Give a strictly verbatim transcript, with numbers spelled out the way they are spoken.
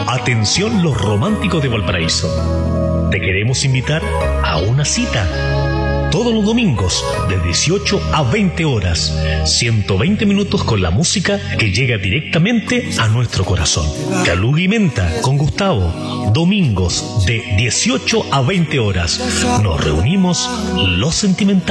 Atención los románticos de Valparaíso. Te queremos invitar a una cita. Todos los domingos, de dieciocho a veinte horas. ciento veinte minutos con la música que llega directamente a nuestro corazón. Caluga y Menta con Gustavo. Domingos, de dieciocho a veinte horas. Nos reunimos los sentimentales.